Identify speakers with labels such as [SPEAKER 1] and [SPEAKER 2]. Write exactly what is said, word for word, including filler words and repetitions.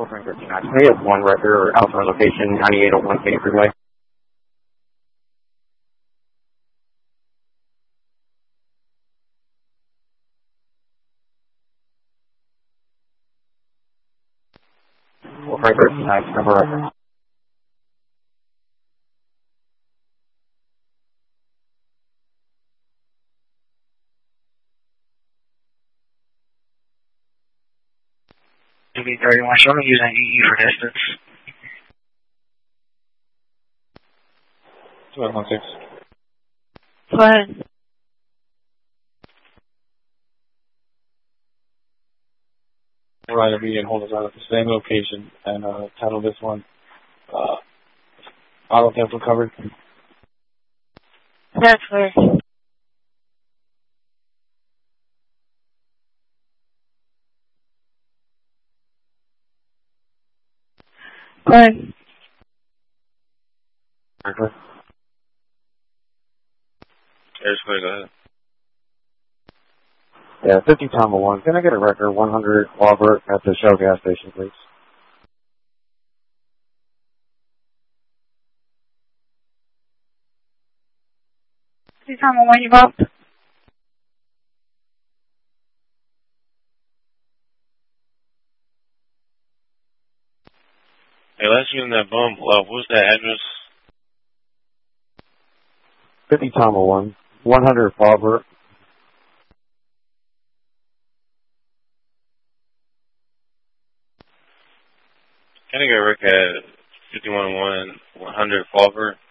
[SPEAKER 1] Wolfram thirty-nine. Can we have one record Alpha location ninety-eight oh one K Freeway? Wolfram thirty-nine, number record.
[SPEAKER 2] D B thirty-one, show me using E E for distance.
[SPEAKER 3] two one six.
[SPEAKER 4] Go ahead.
[SPEAKER 3] Right, immediate hold us out at the same location and uh, title this one uh, auto theft recovered.
[SPEAKER 4] That's clear. Go ahead.
[SPEAKER 3] Okay.
[SPEAKER 5] Air Square, go ahead.
[SPEAKER 3] Yeah, fifty Tom one. Can I get a record one hundred Robert at the Shell gas station, please?
[SPEAKER 4] Please tell me when you up.
[SPEAKER 5] Hey, last you in that bump, uh, what's that address?
[SPEAKER 3] fifty Tom one. one hundred Robert.
[SPEAKER 5] Can I get a Rick at fifty-one oh one, one hundred Faubourg?